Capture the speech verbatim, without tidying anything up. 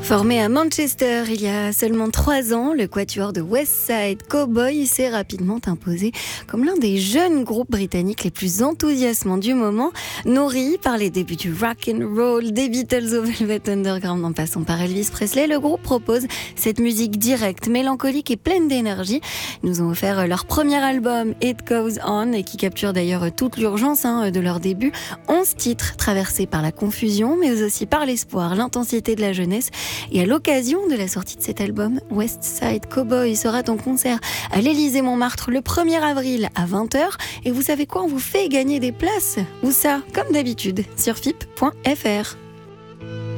Formé à Manchester il y a seulement trois ans, le quatuor de West Side Cowboy s'est rapidement imposé comme l'un des jeunes groupes britanniques les plus enthousiasmants du moment, nourri par les débuts du rock and roll, des Beatles au Velvet Underground en passant par Elvis Presley. Le groupe propose cette musique directe, mélancolique et pleine d'énergie. Ils nous ont offert leur premier album It Goes On, et qui capture d'ailleurs toute l'urgence hein, de leur début. Onze titres traversés par la confusion, mais aussi par l'espoir, l'intensité de la jeunesse. Et à l'occasion de la sortie de cet album, West Side Cowboy sera en concert à l'Élysée-Montmartre le premier avril à vingt heures. Et vous savez quoi, on vous fait gagner des places. Où ça? Comme d'habitude, sur F I P point F R.